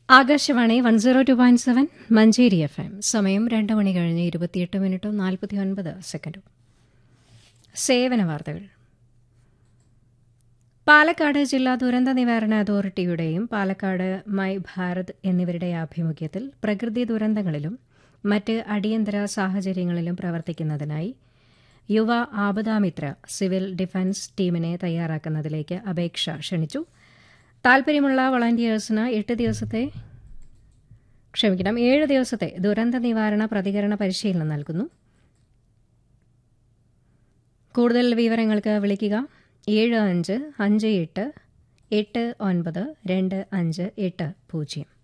Akashvani 102.7 Manjeri FM. സമയം 2 മണി കഴിഞ്ഞ് 28 മിനിറ്റും 49 സെക്കൻഡും. സേവന വാർത്തകൾ. പാലക്കാട് ജില്ലാ ദുരന്ത നിവാരണ അതോറിറ്റിയുടെയും പാലക്കാട് മൈ ഭാരത് എന്നിവരുടെ ആഭിമുഖ്യത്തിൽ പ്രകൃതി ദുരന്തങ്ങളിലും മറ്റ് അടിയന്തര സാഹചര്യങ്ങളിലും പ്രവർത്തിക്കുന്നതിനായി യുവ ആപദാമിത്ര സിവിൽ ഡിഫൻസ് ടീമിനെ തയ്യാറാക്കുന്നതിലേക്ക് അപേക്ഷ ക്ഷണിച്ചു. താൽപര്യമുള്ള വളണ്ടിയേഴ്സിന് 7 ദിവസത്തെ ദുരന്ത നിവാരണ പ്രതികരണ പരിശീലനം നൽകുന്നു. കൂടുതൽ വിവരങ്ങൾക്ക് വിളിക്കുക 7558892580.